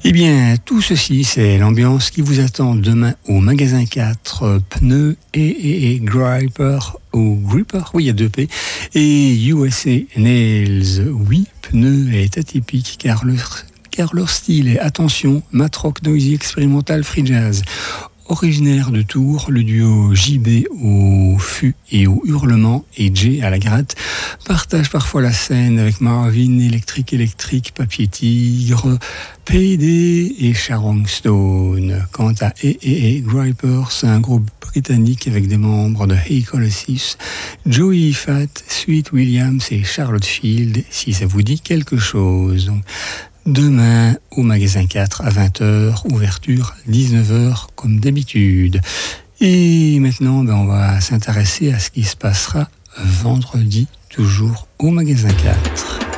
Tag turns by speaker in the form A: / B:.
A: Eh bien, tout ceci, c'est l'ambiance qui vous attend demain au magasin 4, pneus et Gripper, ou Gripper, oui, il y a 2 P, et USA Nails, oui, pneus est atypique car leur style est, attention, mat rock, noisy, expérimental, free jazz. Originaire de Tours, le duo JB au fût et au hurlement et Jay à la gratte partage parfois la scène avec Marvin, Électrique, Papier Tigre, PD et Sharon Stone. Quant à Gripper, c'est un groupe britannique avec des membres de Hey Colossus, Joey Fat, Sweet Williams et Charlotte Field, si ça vous dit quelque chose. Donc, demain, au magasin 4 à 20h, ouverture 19h comme d'habitude. Et maintenant, on va s'intéresser à ce qui se passera vendredi, toujours au magasin 4.